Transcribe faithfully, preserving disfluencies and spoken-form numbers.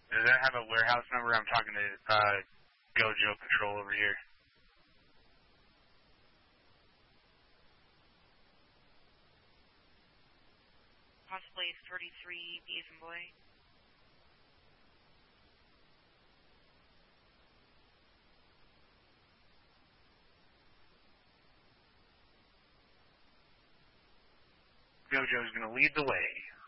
Does that have a warehouse number? I'm talking to uh, Gojo Control over here. Possibly thirty-three B as in boy. Gojo's going to lead the way.